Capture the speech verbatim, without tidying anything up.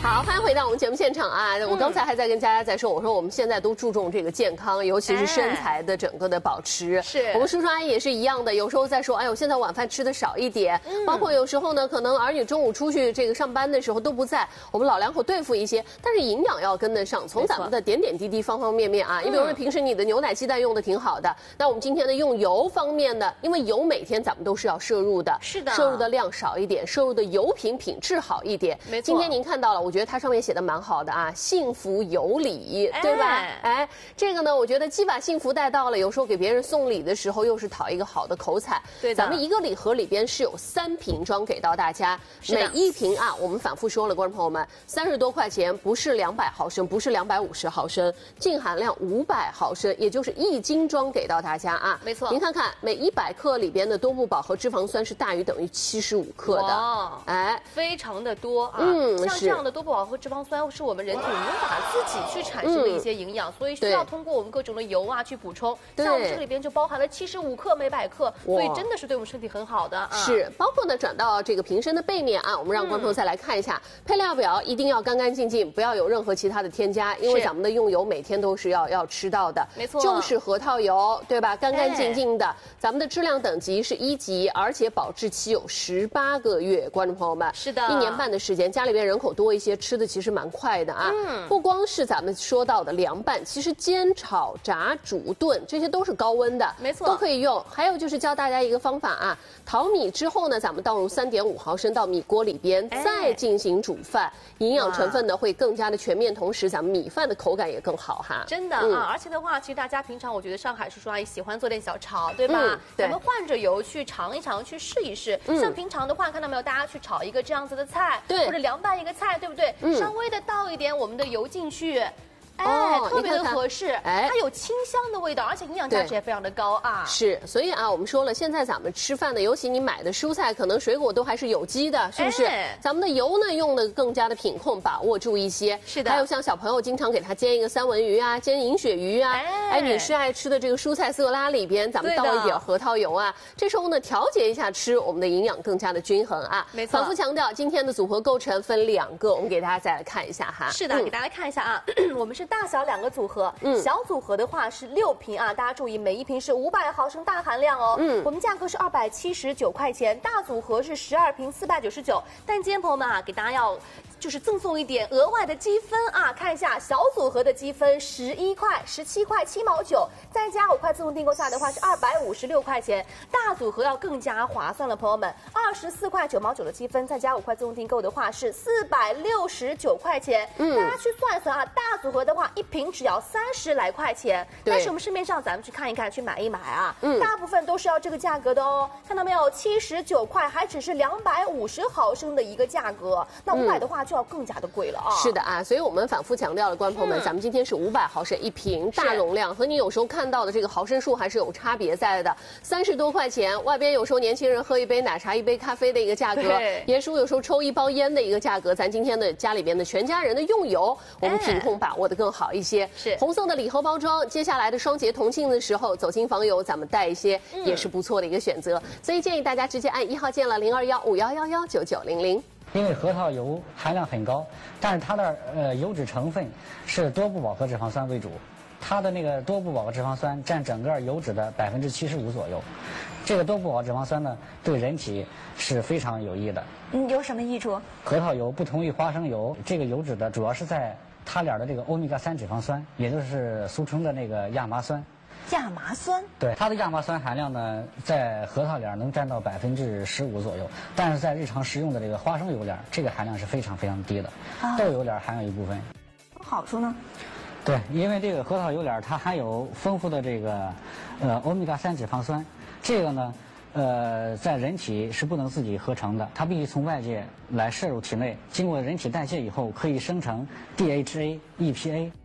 好，欢迎回到我们节目现场啊！我刚才还在跟佳佳在说，我说我们现在都注重这个健康，尤其是身材的整个的保持。是我们叔叔阿姨也是一样的，有时候在说，哎呦，现在晚饭吃的少一点，嗯、包括有时候呢，可能儿女中午出去这个上班的时候都不在，我们老两口对付一些，但是营养要跟得上，从咱们的点点滴滴、方方面面啊。你比如说平时你的牛奶、鸡蛋用的挺好的，那我们今天呢用油方面呢，因为油每天咱们都是要摄入的，是的，摄入的量少一点，摄入的油品品质好一点。没错，今天您看到了，我觉得它上面写的蛮好的啊，幸福有礼，对吧？哎，哎这个呢，我觉得既把幸福带到了，有时候给别人送礼的时候，又是讨一个好的口彩。对，咱们一个礼盒里边是有三瓶装给到大家，每一瓶啊，我们反复说了，观众朋友们，三十多块钱，不是两百毫升，不是两百五十毫升，净含量五百毫升，也就是一斤装给到大家啊。没错，您看看每一百克里边的多不饱和脂肪酸是大于等于七十五克的，哦，哎，非常的多啊。嗯，像这样的多不饱和脂肪酸是我们人体无法自己去产生的一些营养，嗯、所以需要通过我们各种的油啊去补充。像我们这个里边就包含了七十五克每百克，所以真的是对我们身体很好的。啊、是，包括呢转到这个瓶身的背面啊，我们让观众再来看一下、嗯、配料表，一定要干干净净，不要有任何其他的添加，因为咱们的用油每天都是要要吃到的。没错，就是核桃油，对吧？干干净净的，咱们的质量等级是一级，而且保质期有十八个月。观众朋友们，是的，一年半的时间，家里边人口多一些，吃的其实蛮快的啊。嗯，不光是咱们说到的凉拌，其实煎、炒、炸、煮、炖这些都是高温的，没错，都可以用。还有就是教大家一个方法啊，淘米之后呢，咱们倒入三点五毫升到米锅里边，哎、再进行煮饭，营养成分呢会更加的全面，同时咱们米饭的口感也更好哈。真的、嗯、啊，而且的话，其实大家平常我觉得上海叔叔阿姨喜欢做点小炒，对吧？嗯、对，咱们换着油去尝一尝，去试一试。嗯、像平常的话，看到没有，大家去炒一个这样子的菜，对，或者凉拌一个菜，对不对？嗯、稍微的倒一点我们的油进去。哎，哦、特别的合适，哎，它有清香的味道，而且营养价值也非常的高啊。是，所以啊，我们说了，现在咱们吃饭的，尤其你买的蔬菜，可能水果都还是有机的，是不是？哎、咱们的油呢，用的更加的品控，把握住一些。是的。还有像小朋友经常给他煎一个三文鱼啊，煎银鳕鱼啊，哎，哎女士爱吃的这个蔬菜色拉里边，咱们倒一点核桃油啊，这时候呢，调节一下吃，我们的营养更加的均衡啊。没错。反复强调，今天的组合构成分两个，我们给大家再来看一下哈。是的，嗯、给大家看一下啊，我们是大小两个组合，嗯，小组合的话是六瓶啊，大家注意，每一瓶是五百毫升大含量哦，嗯，我们价格是二百七十九块钱，大组合是十二瓶四百九十九，但今天朋友们啊，给大家要就是赠送一点额外的积分啊，看一下小组合的积分十一块、十七块七毛九，再加五块自动订购下来的话是二百五十六块钱，大组合要更加划算了，朋友们，二十四块九毛九的积分，再加五块自动订购的话是四百六十九块钱，嗯，大家去算一算啊，大组合的话一瓶只要三十来块钱，但是我们市面上咱们去看一看，去买一买啊，嗯，大部分都是要这个价格的哦，看到没有？七十九块，还只是两百五十毫升的一个价格，那五百的话就要更加的贵了啊。是的啊，所以我们反复强调了，观众朋友们，嗯、咱们今天是五百毫升一瓶，大容量，和你有时候看到的这个毫升数还是有差别在的。三十多块钱，外边有时候年轻人喝一杯奶茶、一杯咖啡的一个价格，爷叔有时候抽一包烟的一个价格，咱今天的家里边的全家人的用油，我们品控把握的更好一些。是红色的礼盒包装，接下来的双节同庆的时候，走亲访友，咱们带一些也是不错的一个选择。嗯、所以建议大家直接按一号键了零二幺五幺幺幺九九零零。 因为核桃油含量很高，但是它的呃油脂成分是多不饱和脂肪酸为主，它的那个多不饱和脂肪酸占整个油脂的百分之七十五左右。这个多不饱和脂肪酸呢，对人体是非常有益的。嗯，有什么益处？核桃油不同于花生油，这个油脂的主要是在它俩的这个欧米伽三脂肪酸，也就是俗称的那个亚麻酸。亚麻酸，对，它的亚麻酸含量呢，在核桃脸能占到百分之十五左右，但是在日常食用的这个花生油脸，这个含量是非常非常低的。啊、豆油脸含有一部分。好处呢？对，因为这个核桃油脸它含有丰富的这个呃欧米伽三脂肪酸，这个呢。呃，在人体是不能自己合成的，它必须从外界来摄入体内，经过人体代谢以后，可以生成 D H A、E P A。